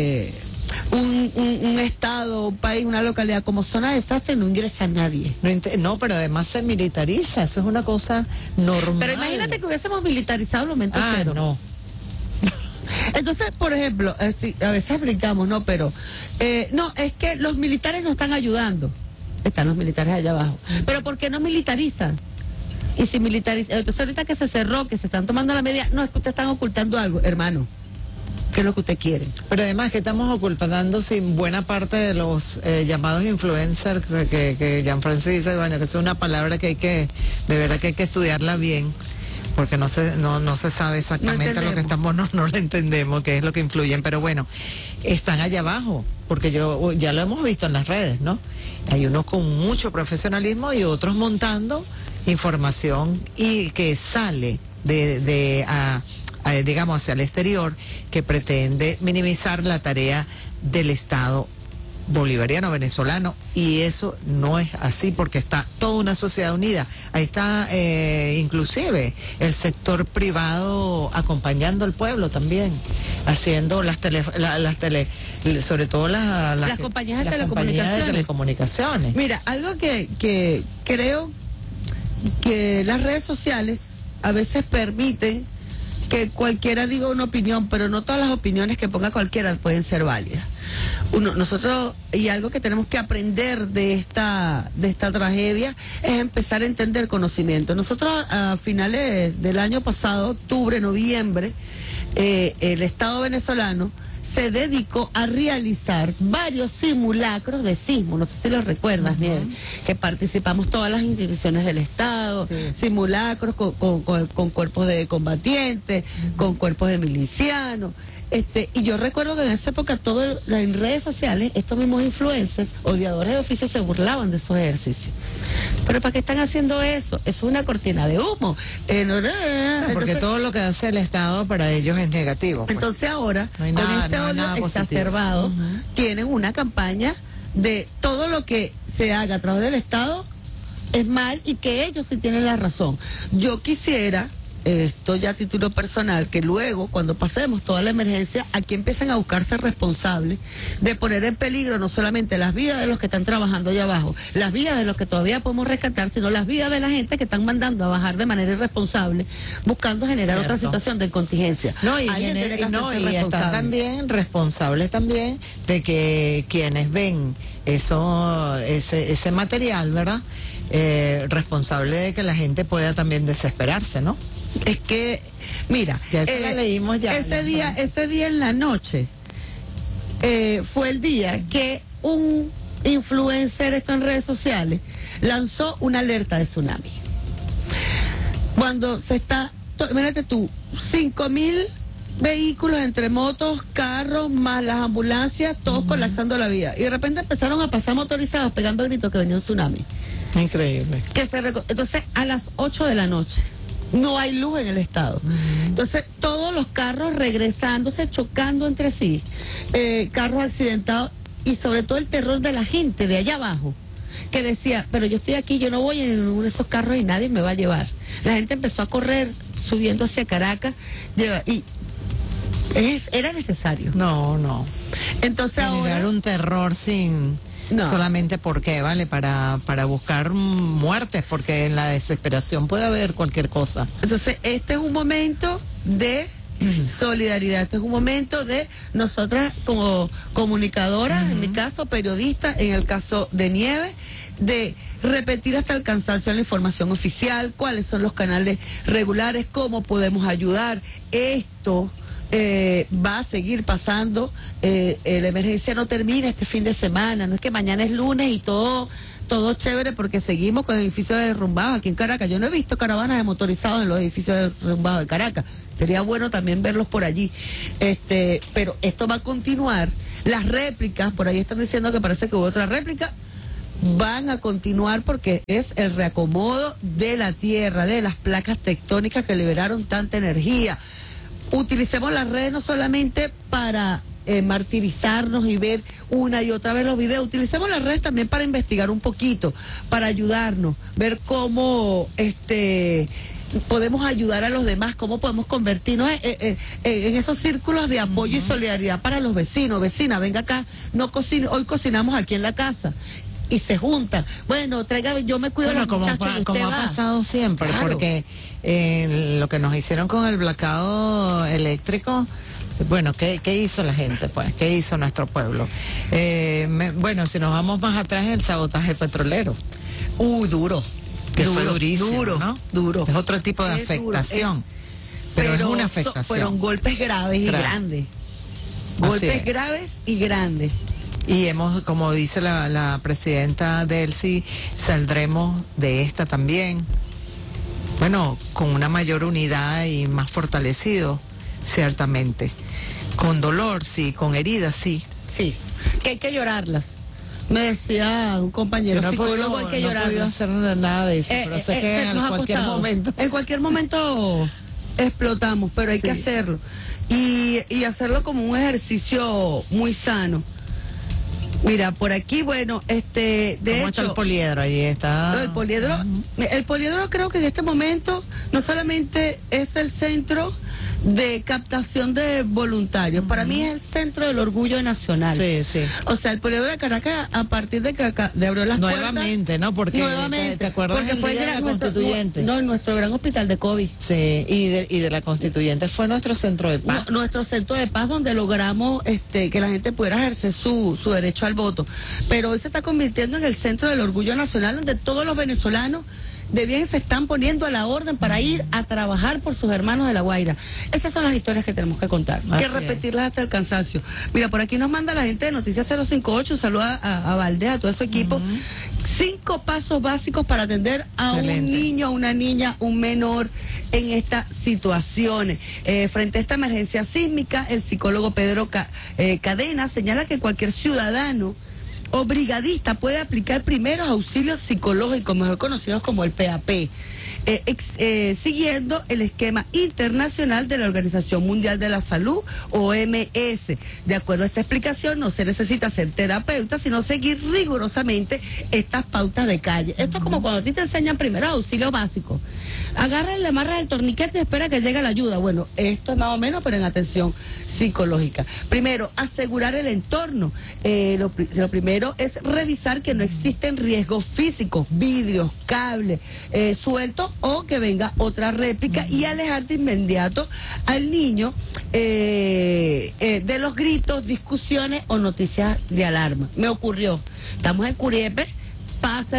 un estado, un país, una localidad como zona de desastre, no ingresa nadie. No, pero además se militariza, eso es una cosa normal. Pero imagínate que hubiésemos militarizado el momento cero. No. Entonces, por ejemplo, a veces explicamos, ¿no? Pero, no, es que los militares nos están ayudando. Están los militares allá abajo. Pero ¿por qué no militarizan? Y si militarizan, entonces ahorita que se cerró, que se están tomando la medida, no, es que ustedes están ocultando algo, hermano. ¿Qué es lo que usted quiere? Pero además que estamos ocultando sin buena parte de los llamados influencers, que Jean-Francis dice, bueno, que es una palabra que de verdad que hay que estudiarla bien, porque no se sabe exactamente lo que estamos, no lo entendemos, qué es lo que influyen, pero bueno, están allá abajo, porque ya lo hemos visto en las redes, ¿no? Hay unos con mucho profesionalismo y otros montando información y que sale digamos, hacia el exterior, que pretende minimizar la tarea del Estado bolivariano, venezolano, y eso no es así, porque está toda una sociedad unida. Ahí está inclusive el sector privado acompañando al pueblo también, haciendo sobre todo las compañías de telecomunicaciones. Mira, algo que creo que las redes sociales a veces permiten que cualquiera diga una opinión, pero no todas las opiniones que ponga cualquiera pueden ser válidas. Nosotros, y algo que tenemos que aprender de esta tragedia, es empezar a entender conocimiento. Nosotros a finales del año pasado, octubre, noviembre, el Estado venezolano se dedicó a realizar varios simulacros de sismo, no sé si los recuerdas, Nieves, que participamos todas las instituciones del Estado, simulacros con cuerpos de combatientes, con cuerpos de milicianos, y yo recuerdo que en esa época en redes sociales, estos mismos influencers, odiadores de oficio, se burlaban de esos ejercicios. Pero ¿para qué están haciendo eso? Eso es una cortina de humo. Porque todo lo que hace el Estado para ellos es negativo. Pues. Entonces ahora, no hay nada, con este odio exacerbado, tienen una campaña de todo lo que se haga a través del Estado es mal y que ellos sí tienen la razón. Yo quisiera, esto ya a título personal, que luego, cuando pasemos toda la emergencia, aquí empiecen a buscarse responsables de poner en peligro no solamente las vidas de los que están trabajando allá abajo, las vidas de los que todavía podemos rescatar, sino las vidas de la gente que están mandando a bajar de manera irresponsable, buscando generar otra situación de contingencia. Están también responsables también de que quienes ven ese material, ¿verdad? Responsable de que la gente pueda también desesperarse, ¿no? Es que, mira, la leímos ya. Ese día en la noche fue el día que un influencer, esto en redes sociales, lanzó una alerta de tsunami. Cuando se está, mírate tú, 5.000 vehículos entre motos, carros, más las ambulancias, todos colapsando la vía. Y de repente empezaron a pasar motorizados pegando gritos que venía un tsunami. Increíble. Entonces, a las 8 de la noche. No hay luz en el estado. Entonces, todos los carros regresándose, chocando entre sí, carros accidentados, y sobre todo el terror de la gente de allá abajo, que decía, pero yo estoy aquí, yo no voy en uno de esos carros y nadie me va a llevar. La gente empezó a correr, subiendo hacia Caracas, y era necesario. No. Entonces generar ahora un terror sin... No. Solamente porque, ¿vale? Para buscar muertes, porque en la desesperación puede haber cualquier cosa. Entonces, este es un momento de solidaridad, este es un momento de nosotras como comunicadoras, en mi caso periodistas, en el caso de Nieves, de repetir hasta el cansancio la información oficial, cuáles son los canales regulares, cómo podemos ayudar. Esto va a seguir pasando, la emergencia no termina este fin de semana, no es que mañana es lunes y todo chévere porque seguimos con edificios derrumbados aquí en Caracas. Yo no he visto caravanas de motorizados en los edificios derrumbados de Caracas, sería bueno también verlos por allí, pero esto va a continuar. Las réplicas, por ahí están diciendo que parece que hubo otra réplica, van a continuar porque es el reacomodo de la tierra, de las placas tectónicas que liberaron tanta energía. Utilicemos las redes no solamente para martirizarnos y ver una y otra vez los videos, utilicemos las redes también para investigar un poquito, para ayudarnos, ver cómo podemos ayudar a los demás, cómo podemos convertirnos en esos círculos de apoyo y solidaridad para los vecinos. Vecina, venga acá, hoy cocinamos aquí en la casa. Y se juntan. Bueno, traiga, yo me cuido de los muchachos. Como ha pasado siempre, claro. Porque lo que nos hicieron con el blackout eléctrico, bueno, ¿qué hizo la gente? Pues, ¿qué hizo nuestro pueblo? Bueno, si nos vamos más atrás, el sabotaje petrolero. Duro. Que fue durísimo, ¿no? Duro. Es otro tipo de afectación. Pero es una afectación. Fueron golpes graves y grandes. Golpes graves y grandes. Y como dice la presidenta Delcy, saldremos de esta también, bueno, con una mayor unidad y más fortalecido, ciertamente. Con dolor, sí, con heridas, sí. Sí, que hay que llorarlas. Me decía un compañero psicólogo, hay que llorarlas. No he podido hacer nada de eso, pero sé que en cualquier momento explotamos, pero hay que hacerlo. Y hacerlo como un ejercicio muy sano. Mira, por aquí, bueno, de ¿cómo hecho... está el poliedro? Ahí está... El poliedro creo que en este momento no solamente es el centro de captación de voluntarios, para mí es el centro del orgullo nacional. Sí. O sea, el poliedro de Caracas, a partir de que abrió las nuevamente, puertas... ¿no? Porque nuevamente, ¿te acuerdas porque fue de la Constituyente? Nuestro gran hospital de COVID. Sí, y de la Constituyente fue nuestro centro de paz. Nuestro centro de paz donde logramos que la gente pudiera ejercer su derecho al voto. Pero hoy se está convirtiendo en el centro del orgullo nacional, donde todos los venezolanos de bien se están poniendo a la orden para ir a trabajar por sus hermanos de La Guaira. Esas son las historias que tenemos que contar, que repetirlas hasta el cansancio. Mira, por aquí nos manda la gente de Noticias 058, saluda a Valdés, a todo su equipo. 5 pasos básicos para atender a un niño, a una niña, un menor en estas situaciones. Frente a esta emergencia sísmica, el psicólogo Pedro Cadena señala que cualquier ciudadano o brigadista puede aplicar primeros auxilios psicológicos, mejor conocidos como el PAP, siguiendo el esquema internacional de la Organización Mundial de la Salud, OMS. De acuerdo a esta explicación, no se necesita ser terapeuta, sino seguir rigurosamente estas pautas de calle. Esto es como cuando a ti te enseñan primeros auxilios básicos. Agarra, le amarras el torniquete y espera que llegue la ayuda. Bueno, esto es más o menos, pero en atención psicológica. Primero, asegurar el entorno. Lo primero es revisar que no existen riesgos físicos, vidrios, cables sueltos o que venga otra réplica, y alejar de inmediato al niño de los gritos, discusiones o noticias de alarma. Me ocurrió, estamos en Curiepe, pasa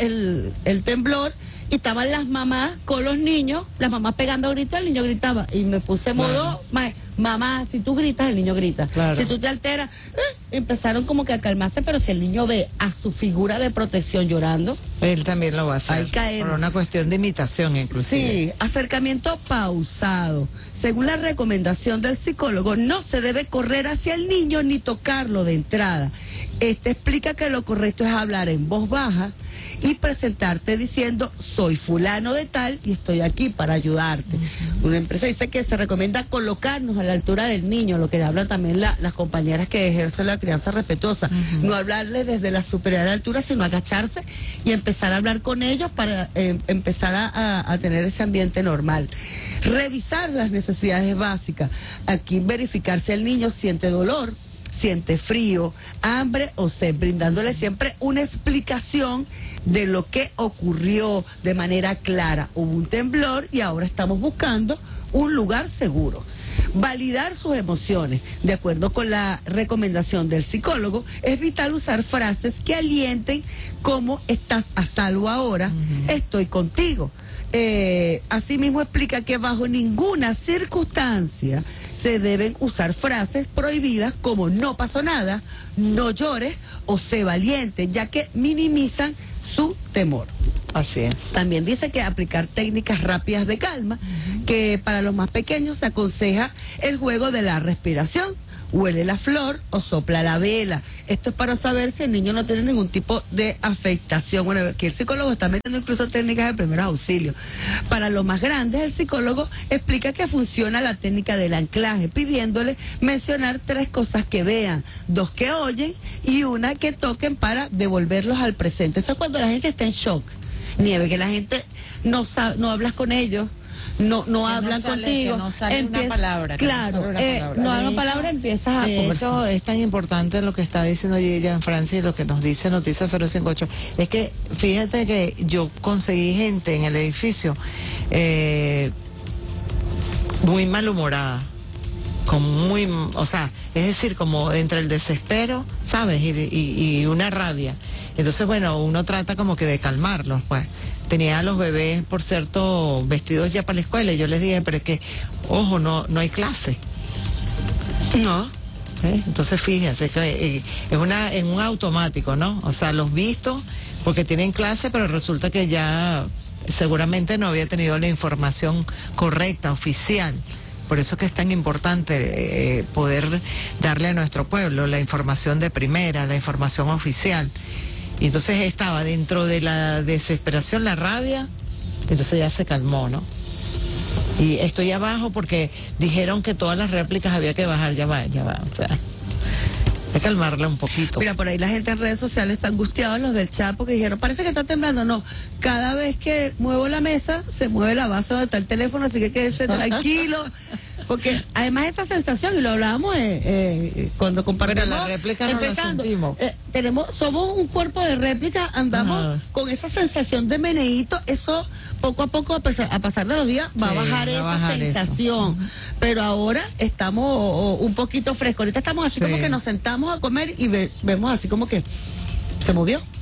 el temblor y estaban las mamás con los niños, las mamás pegando gritos, el niño gritaba y me puse modo, mamá, si tú gritas, el niño grita. Claro. Si tú te alteras, empezaron como que a calmarse, pero si el niño ve a su figura de protección llorando, él también lo va a hacer. Por una cuestión de imitación, inclusive. Sí, acercamiento pausado. Según la recomendación del psicólogo, no se debe correr hacia el niño ni tocarlo de entrada. Este explica que lo correcto es hablar en voz baja y presentarte diciendo: soy fulano de tal y estoy aquí para ayudarte. Una empresa dice que se recomienda colocarnos a la altura del niño, lo que hablan también las compañeras que ejercen la crianza respetuosa. No hablarle desde la superior altura, sino agacharse y empezar a hablar con ellos para empezar a tener ese ambiente normal. Revisar las necesidades básicas. Aquí verificar si el niño siente dolor, siente frío, hambre o sed, brindándole siempre una explicación de lo que ocurrió de manera clara. Hubo un temblor y ahora estamos buscando un lugar seguro. Validar sus emociones. De acuerdo con la recomendación del psicólogo, es vital usar frases que alienten como: estás a salvo ahora, estoy contigo. Asimismo explica que bajo ninguna circunstancia se deben usar frases prohibidas como no pasó nada, no llores o sé valiente, ya que minimizan su temor. Así es. También dice que aplicar técnicas rápidas de calma, que para los más pequeños se aconseja el juego de la respiración. Huele la flor o sopla la vela. Esto es para saber si el niño no tiene ningún tipo de afectación. Bueno, aquí el psicólogo está metiendo incluso técnicas de primeros auxilios. Para los más grandes, el psicólogo explica que funciona la técnica del anclaje, pidiéndole mencionar 3 cosas que vean, 2 que oyen y 1 que toquen para devolverlos al presente. Eso es cuando la gente está en shock. Nieve, que la gente no hablas con ellos, no hablan contigo, no sale una palabra. Claro, no hagan palabra, empiezas a... De hecho, es tan importante lo que está diciendo ella en Francia y lo que nos dice Noticias 058. Es que, fíjate que yo conseguí gente en el edificio muy malhumorada, o sea, es decir, como entre el desespero, ¿sabes? Y una rabia. Entonces, bueno, uno trata como que de calmarlos, pues. Tenía a los bebés, por cierto, vestidos ya para la escuela, y yo les dije, pero es que, ojo, no hay clase. No. ¿Sí? Entonces, fíjense que es en un automático, ¿no? O sea, los visto porque tienen clase, pero resulta que ya seguramente no había tenido la información correcta, oficial. Por eso que es tan importante poder darle a nuestro pueblo la información de primera, la información oficial. Y entonces estaba dentro de la desesperación, la rabia, entonces ya se calmó, ¿no? Y estoy abajo porque dijeron que todas las réplicas había que bajar, ya va, o sea... Hay que calmarla un poquito. Mira, por ahí la gente en redes sociales está angustiada, los del chat, porque dijeron, parece que está temblando. No, cada vez que muevo la mesa, se mueve la base donde está el teléfono, así que quédese tranquilo. Porque además esa sensación, y lo hablábamos cuando compartimos... Pero la réplica no empezando, la sentimos. Somos un cuerpo de réplica, andamos con esa sensación de meneíto, eso poco a poco, a pasar de los días, va a bajar esa sensación. Eso. Pero ahora estamos un poquito frescos. Ahorita estamos así como que nos sentamos a comer y vemos así como que se movió.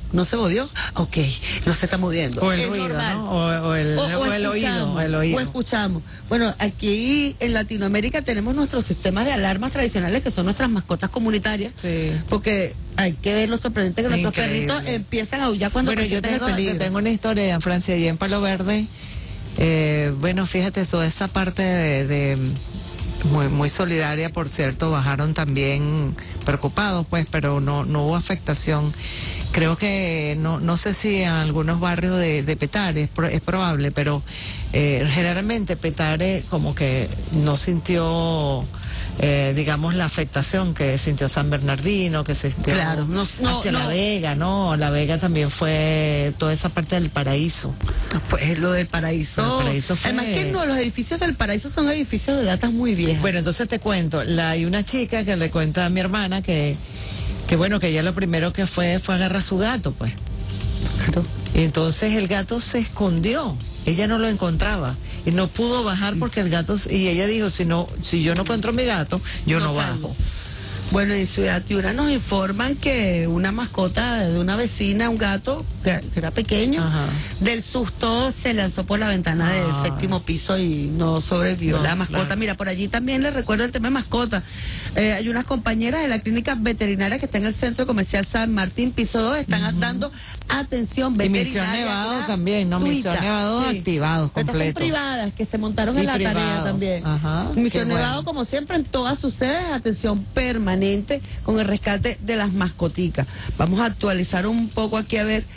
¿No se movió? Ok, no se está moviendo. O el ruido, normal. ¿no? O el oído. O escuchamos. Bueno, aquí en Latinoamérica tenemos nuestros sistemas de alarmas tradicionales que son nuestras mascotas comunitarias. Sí. Porque hay que ver lo sorprendente que nuestros Increíble. perritos empiezan a aullar cuando presentan el peligro. Yo tengo una historia en Francia y en Palo Verde. Bueno, fíjate, toda esa parte de muy solidaria, por cierto, bajaron también preocupados, pues, pero no hubo afectación. Creo que, no sé si en algunos barrios de Petare es probable, pero generalmente Petare como que no sintió, digamos, la afectación que sintió San Bernardino, que se sintió hacia La Vega, ¿no? La Vega también fue toda esa parte del Paraíso. Pues lo del Paraíso. El Paraíso fue... Además que no, los edificios del Paraíso son edificios de datas muy viejas. Bueno, entonces te cuento, hay una chica que le cuenta a mi hermana que bueno, que ella lo primero que fue agarrar a su gato, pues. Claro. Y entonces el gato se escondió, ella no lo encontraba y no pudo bajar porque el gato, y ella dijo, si yo no encuentro a mi gato, yo no bajo. Bueno, en Ciudad Tiura nos informan que una mascota de una vecina, un gato que era pequeño, del susto se lanzó por la ventana del 7º piso y no sobrevivió la mascota. Claro. Mira, por allí también les recuerdo el tema de mascotas. Hay unas compañeras de la clínica veterinaria que está en el centro comercial San Martín, piso 2, están dando atención veterinaria. Y Misión Nevado también, ¿no? Misión Nevado activados, completo. Estas son privadas que se montaron en la tarea también. Misión Nevado, como siempre, en todas sus sedes, atención permanente con el rescate de las mascoticas. Vamos a actualizar un poco aquí a ver,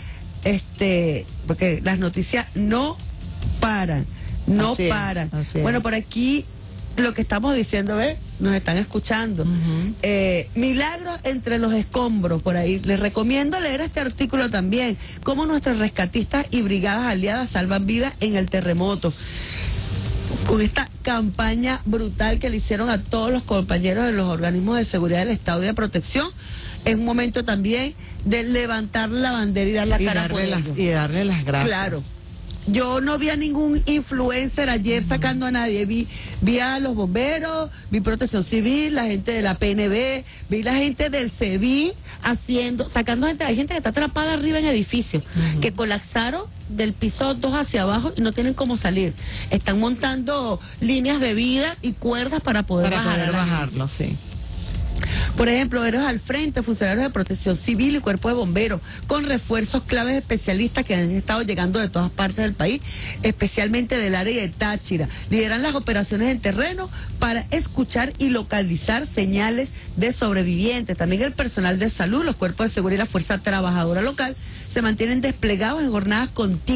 porque las noticias no paran, así es. Bueno, por aquí lo que estamos diciendo, nos están escuchando. Milagros entre los escombros, por ahí. Les recomiendo leer este artículo también, cómo nuestros rescatistas y brigadas aliadas salvan vidas en el terremoto. Con esta campaña brutal que le hicieron a todos los compañeros de los organismos de seguridad del Estado y de protección, es un momento también de levantar la bandera y dar la cara por ellos. Y darle las gracias. Claro. Yo no vi a ningún influencer ayer sacando a nadie, vi a los bomberos, vi Protección Civil, la gente de la PNB, vi la gente del CEBI sacando gente. Hay gente que está atrapada arriba en edificios, que colapsaron del piso 2 hacia abajo y no tienen cómo salir. Están montando líneas de vida y cuerdas para poder bajarlo, sí. Por ejemplo, héroes al frente, funcionarios de Protección Civil y Cuerpo de Bomberos, con refuerzos claves especialistas que han estado llegando de todas partes del país, especialmente del área de Táchira. Lideran las operaciones en terreno para escuchar y localizar señales de sobrevivientes. También el personal de salud, los cuerpos de seguridad y la fuerza trabajadora local se mantienen desplegados en jornadas continuas